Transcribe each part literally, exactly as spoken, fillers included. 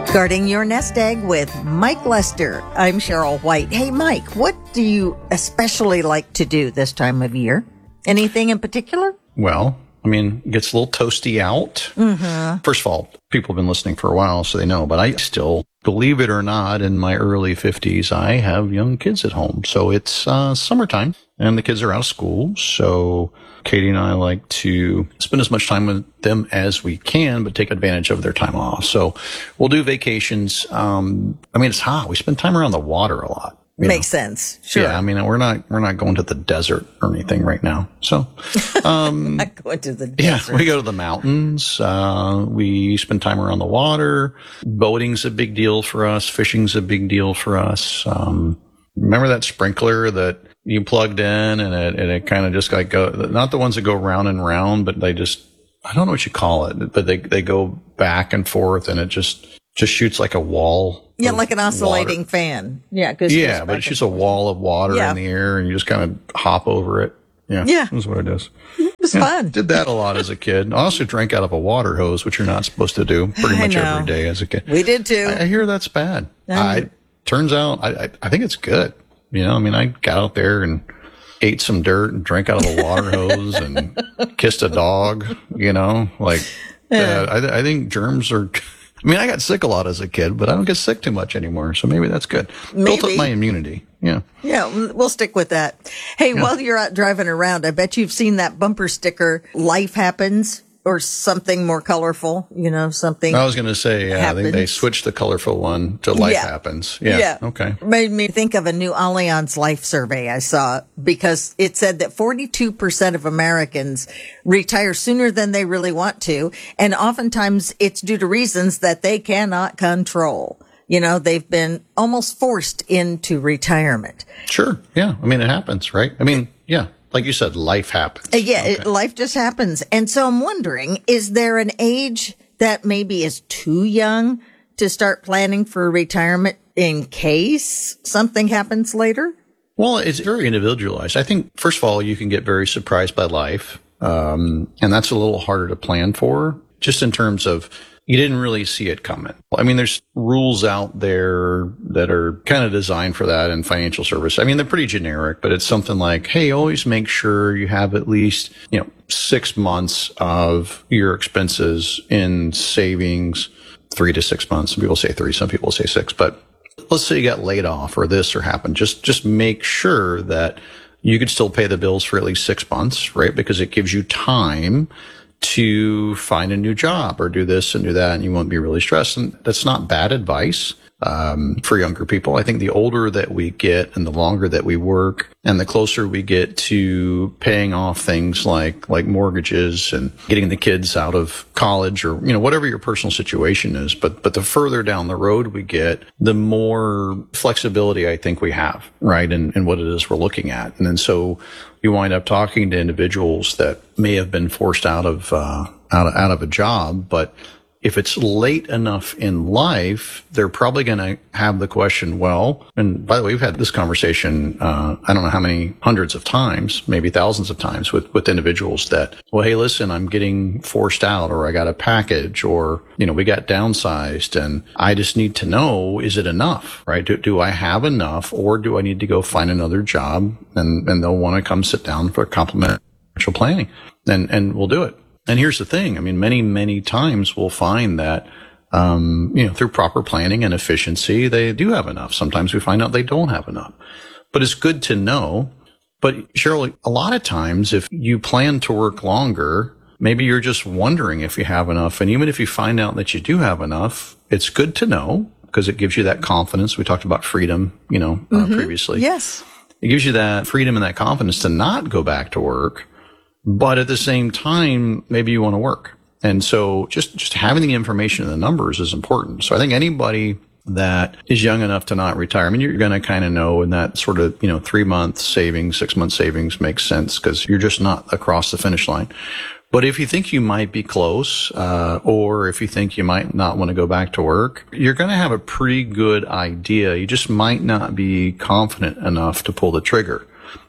Guarding Your Nest Egg with Mike Lester. I'm Cheryl White. Hey, Mike, what do you especially like to do this time of year? Anything in particular? Well, I mean, it gets a little toasty out. Mm-hmm. First of all, people have been listening for a while, so they know, but I still, believe it or not, in my early fifties, I have young kids at home. So it's uh, summertime, and the kids are out of school. So Katie and I like to spend as much time with them as we can, but take advantage of their time off. So we'll do vacations. Um, I mean, it's hot. We spend time around the water a lot. Makes know. sense. Sure. Yeah, I mean, we're not we're not going to the desert or anything right now. So, um, not going to the desert. Yeah, we go to the mountains. Uh, we spend time around the water. Boating's a big deal for us. Fishing's a big deal for us. Um, remember that sprinkler that you plugged in and it and it kind of just like go, not the ones that go round and round, but they just, I don't know what you call it, but they they go back and forth and it just just shoots like a wall. Yeah, like an oscillating water. fan. Yeah, cause yeah, but it's just a wall of water yeah. in the air, and you just kind of hop over it. Yeah, yeah, that's what it is. It was yeah, fun. Did that a lot as a kid. I also drank out of a water hose, which you're not supposed to do pretty much every day as a kid. We did too. I, I hear that's bad. I turns out I, I I think it's good. You know, I mean, I got out there and ate some dirt and drank out of the water hose and kissed a dog. You know, like yeah. uh, I I think germs are. I mean, I got sick a lot as a kid, but I don't get sick too much anymore. So maybe that's good. Maybe. Built up my immunity. Yeah. Yeah, we'll stick with that. Hey, yeah. while you're out driving around, I bet you've seen that bumper sticker, Life Happens, or something more colorful, you know, something. I was going to say, yeah, I think they switched the colorful one to Life yeah. Happens. Yeah. yeah. Okay. Made me think of a new Allianz Life survey I saw, because it said that forty-two percent of Americans retire sooner than they really want to. And oftentimes it's due to reasons that they cannot control. You know, they've been almost forced into retirement. Sure. Yeah. I mean, it happens, right? I mean, yeah. Like you said, life happens. Uh, yeah, okay. it, life just happens. And so I'm wondering, is there an age that maybe is too young to start planning for retirement in case something happens later? Well, it's very individualized. I think, first of all, you can get very surprised by life. Um, and that's a little harder to plan for, just in terms of you didn't really see it coming. I mean, there's rules out there that are kind of designed for that in financial service. I mean, they're pretty generic, but it's something like, hey, always make sure you have at least, you know, six months of your expenses in savings, three to six months. Some people say three, some people say six, but let's say you got laid off or this or happened. Just, just make sure that you could still pay the bills for at least six months, right? Because it gives you time to find a new job or do this and do that, and you won't be really stressed. And that's not bad advice um, for younger people. I think the older that we get and the longer that we work and the closer we get to paying off things like like mortgages and getting the kids out of college or, you know, whatever your personal situation is. But but the further down the road we get, the more flexibility I think we have, right, in, in what it is we're looking at. And then so you wind up talking to individuals that may have been forced out of uh, out of, out of a job, but if it's late enough in life, they're probably going to have the question, well, and by the way, we've had this conversation, uh, I don't know how many hundreds of times, maybe thousands of times with, with individuals that, well, hey, listen, I'm getting forced out, or I got a package, or, you know, we got downsized, and I just need to know, is it enough, right? Do, do I have enough, or do I need to go find another job? And, and they'll want to come sit down for complimentary planning, and, and we'll do it. And here's the thing. I mean, many, many times we'll find that, um, you know, through proper planning and efficiency, they do have enough. Sometimes we find out they don't have enough. But it's good to know. But Cheryl, a lot of times if you plan to work longer, maybe you're just wondering if you have enough. And even if you find out that you do have enough, it's good to know, because it gives you that confidence. We talked about freedom, you know, uh, mm-hmm. previously. Yes. It gives you that freedom and that confidence to not go back to work. But at the same time, maybe you want to work. And so just, just having the information and the numbers is important. So I think anybody that is young enough to not retire, I mean, you're going to kind of know, in that sort of, you know, three month savings, six month savings makes sense, because you're just not across the finish line. But if you think you might be close, uh, or if you think you might not want to go back to work, you're going to have a pretty good idea. You just might not be confident enough to pull the trigger.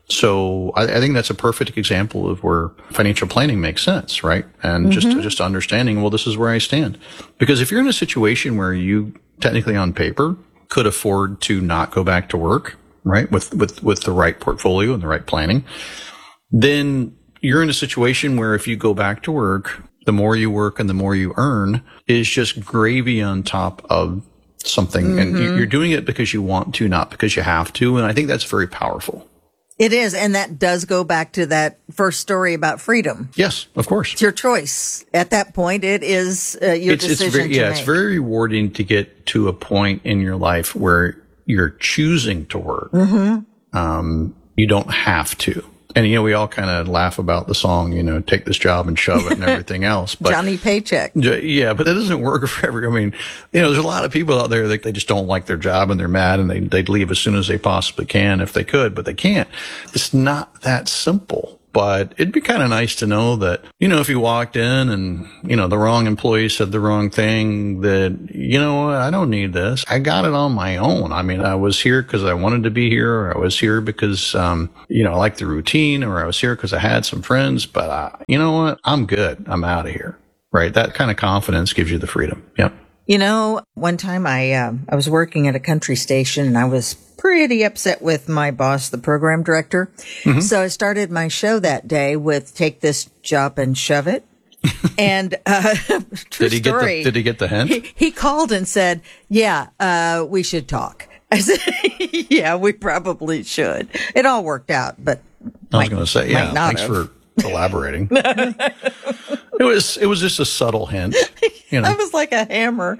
So I, I think that's a perfect example of where financial planning makes sense, right? And mm-hmm. just just understanding, well, this is where I stand. Because if you're in a situation where you technically on paper could afford to not go back to work, right? With, with, with the right portfolio and the right planning, then you're in a situation where if you go back to work, the more you work and the more you earn is just gravy on top of something. Mm-hmm. And you're doing it because you want to, not because you have to. And I think that's very powerful. It is. And that does go back to that first story about freedom. Yes, of course. It's your choice. At that point, it is uh, your it's, decision it's very, to yeah, make. It's very rewarding to get to a point in your life where you're choosing to work. Mm-hmm. Um, you don't have to. And, you know, we all kind of laugh about the song, you know, take this job and shove it and everything else. But Johnny Paycheck. Yeah, but that doesn't work for every, I mean, you know, there's a lot of people out there that they just don't like their job and they're mad and they, they'd leave as soon as they possibly can if they could, but they can't. It's not that simple. But it'd be kind of nice to know that, you know, if you walked in and, you know, the wrong employee said the wrong thing, that, you know what, I don't need this. I got it on my own. I mean, I was here because I wanted to be here, or I was here because, um, you know, I like the routine, or I was here because I had some friends, but, uh, you know what, I'm good. I'm out of here. Right? That kind of confidence gives you the freedom. Yep. You know, one time I, uh, I was working at a country station and I was pretty upset with my boss, the program director. Mm-hmm. So I started my show that day with take this job and shove it. And, uh, true did he story. Get the, did he get the hint? He, he called and said, yeah, uh, we should talk. I said, yeah, we probably should. It all worked out, but I was going to say, yeah, thanks have. for elaborating. It was, it was just a subtle hint. You know. That was like a hammer.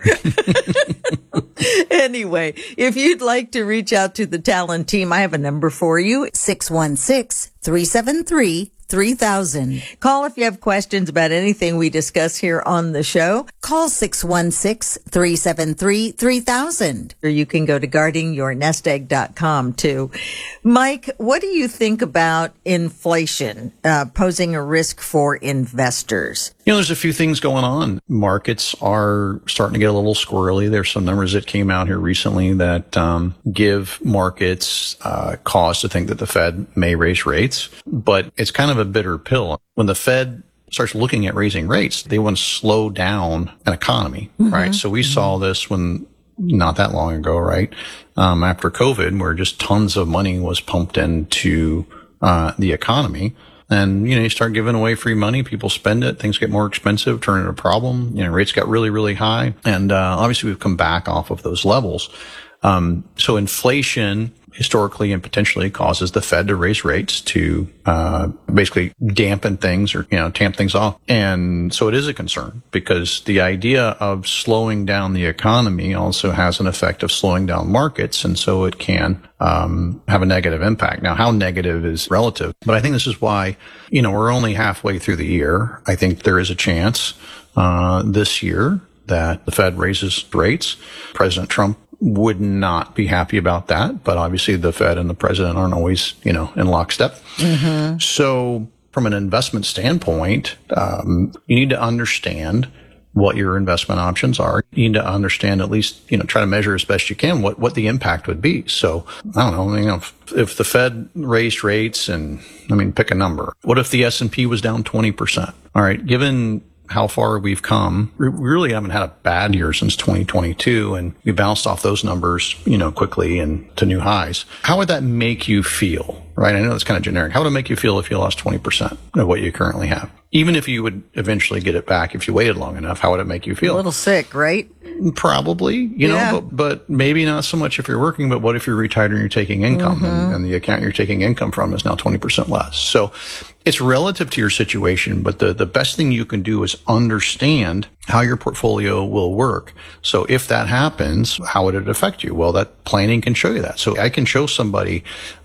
Anyway, if you'd like to reach out to the Talon team, I have a number for you. six one six, three seven three, three thousand. Call if you have questions about anything we discuss here on the show. Call six one six, three seven three, three thousand. Or you can go to guarding your nest egg dot com too. Mike, what do you think about inflation uh, posing a risk for investors? You know, there's a few things going on. Markets are starting to get a little squirrely. There's some numbers that came out here recently that um, give markets uh, cause to think that the Fed may raise rates, but it's kind of a bitter pill. When the Fed starts looking at raising rates, they want to slow down an economy, mm-hmm. right? So we mm-hmm. saw this when not that long ago, right? Um, after COVID, where just tons of money was pumped into uh, the economy. And, you know, you start giving away free money, people spend it, things get more expensive, turn into a problem. You know, rates got really, really high. And, uh, obviously we've come back off of those levels. Um, so inflation historically and potentially causes the Fed to raise rates to, uh, basically dampen things or, you know, tamp things off. And so it is a concern because the idea of slowing down the economy also has an effect of slowing down markets. And so it can, um, have a negative impact. Now, how negative is relative, but I think this is why, you know, we're only halfway through the year. I think there is a chance, uh, this year that the Fed raises rates. President Trump would not be happy about that, but obviously the Fed and the president aren't always, you know, in lockstep. Mm-hmm. So from an investment standpoint, um, you need to understand what your investment options are. You need to understand at least, you know, try to measure as best you can what, what the impact would be. So I don't know, you know, if, if the Fed raised rates and, I mean, pick a number. What if the S and P was down twenty percent? All right, given how far we've come, we really haven't had a bad year since twenty twenty-two, and we bounced off those numbers, you know, quickly and to new highs. How would that make you feel, right? I know it's kind of generic. How would it make you feel if you lost twenty percent of what you currently have? Even if you would eventually get it back, if you waited long enough, how would it make you feel? A little sick, right? Probably, you yeah. know, but, but maybe not so much if you're working, but what if you're retired and you're taking income mm-hmm. and, and the account you're taking income from is now twenty percent less? So it's relative to your situation, but the, the best thing you can do is understand how your portfolio will work. So if that happens, how would it affect you? Well, that planning can show you that. So I can show somebody,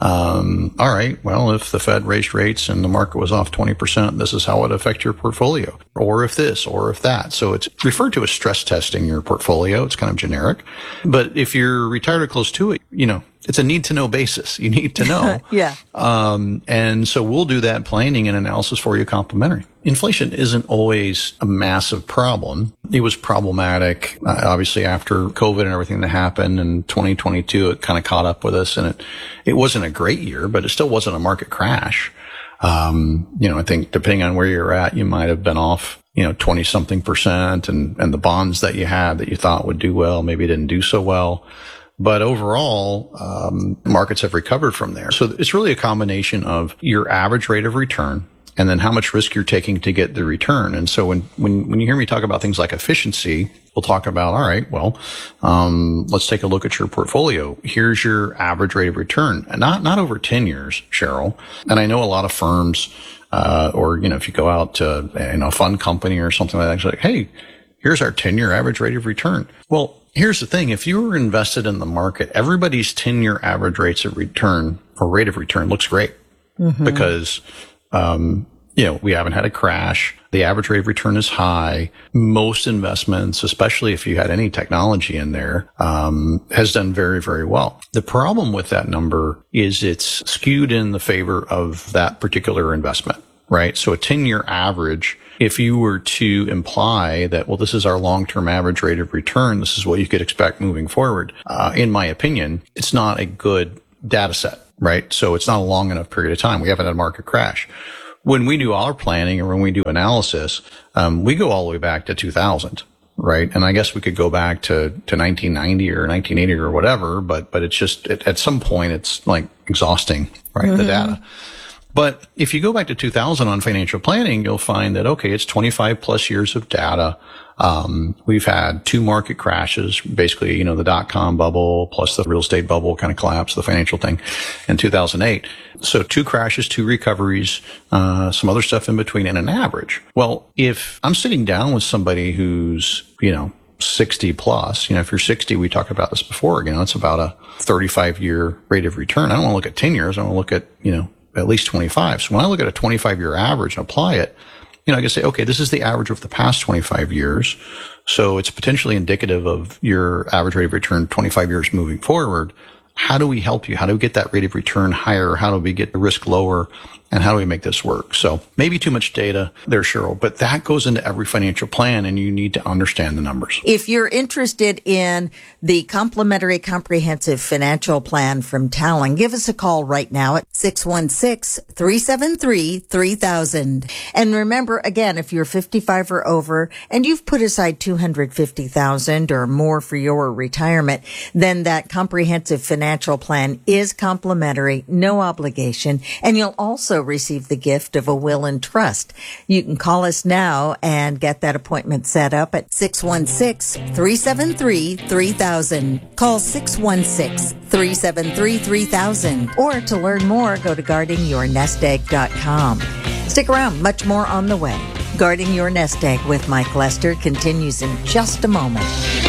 um, all right, well, if the Fed raised rates and the market was off twenty percent, this is how it would affect your portfolio. Or if this, or if that. So it's referred to as stress testing your portfolio. It's kind of generic. But if you're retired or close to it, you know, it's a need to know basis. You need to know. yeah. Um, and so we'll do that planning and analysis for you complimentary. Inflation isn't always a massive problem. It was problematic, uh, obviously after COVID and everything that happened in twenty twenty-two, it kind of caught up with us and it, it wasn't a great year, but it still wasn't a market crash. Um, you know, I think depending on where you're at, you might have been off you know, twenty something percent and, and the bonds that you had that you thought would do well, maybe didn't do so well. But overall, um, markets have recovered from there. So it's really a combination of your average rate of return and then how much risk you're taking to get the return. And so when, when, when you hear me talk about things like efficiency, we'll talk about, all right, well, um, let's take a look at your portfolio. Here's your average rate of return. And not, not over ten years, Cheryl. And I know a lot of firms, uh, or, you know, if you go out to, you know, a fund company or something like that, it's like, hey, here's our ten year average rate of return. Well, here's the thing. If you were invested in the market, everybody's ten year average rates of return or rate of return looks great mm-hmm. because, um, you know, we haven't had a crash. The average rate of return is high. Most investments, especially if you had any technology in there, um, has done very, very well. The problem with that number is it's skewed in the favor of that particular investment, right? So a ten year average, if you were to imply that, well, this is our long-term average rate of return, this is what you could expect moving forward, uh, in my opinion, it's not a good data set, right? So it's not a long enough period of time. We haven't had a market crash. When we do our planning or when we do analysis, um, we go all the way back to two thousand, right? And I guess we could go back to, to nineteen ninety or nineteen eighty or whatever, but, but it's just, it, at some point, it's like exhausting, right? Mm-hmm. The data. But if you go back to two thousand on financial planning, you'll find that, okay, it's twenty-five plus years of data. Um, we've had two market crashes, basically, you know, the dot-com bubble plus the real estate bubble kind of collapse, the financial thing in two thousand eight. So two crashes, two recoveries, uh, some other stuff in between and an average. Well, if I'm sitting down with somebody who's, you know, sixty plus, you know, if you're sixty, we talked about this before, you know, it's about a thirty-five year rate of return. I don't want to look at ten years. I want to look at, you know, at least twenty-five. So when I look at a twenty-five year average and apply it, you know, I can say, okay, this is the average of the past twenty-five years. So it's potentially indicative of your average rate of return twenty-five years moving forward. How do we help you? How do we get that rate of return higher? How do we get the risk lower? And how do we make this work? So maybe too much data there, Cheryl, but that goes into every financial plan and you need to understand the numbers. If you're interested in the complimentary comprehensive financial plan from Talon, give us a call right now at six one six, three seven three, three thousand. And remember, again, if you're fifty-five or over and you've put aside two hundred fifty thousand dollars or more for your retirement, then that comprehensive financial plan is complimentary, no obligation, and you'll also receive the gift of a will and trust. You can call us now and get that appointment set up at six one six, three seven three, three thousand. Call six one six, three seven three, three thousand. Or to learn more, go to guarding your nest egg dot com. Stick around, much more on the way. Guarding Your Nest Egg with Mike Lester continues in just a moment.